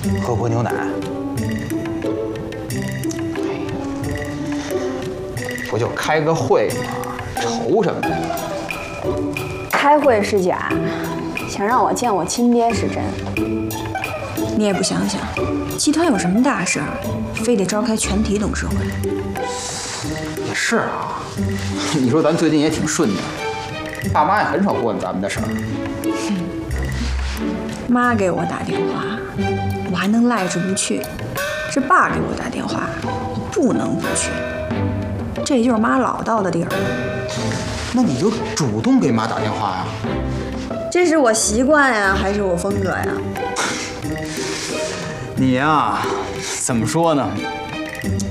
喝锅牛奶。不就开个会吗？愁什么呀？ 开会是假，想让我见我亲爹是真。 你也不想想，集团有什么大事儿，非得召开全体董事会？ 也是啊，你说咱最近也挺顺的，爸妈也很少问咱们的事儿。 妈给我打电话，我还能赖着不去；是爸给我打电话，我不能不去。这就是妈老道的地儿。 那你就主动给妈打电话呀？ 这是我习惯呀，还是我风格呀？ 你呀，怎么说呢？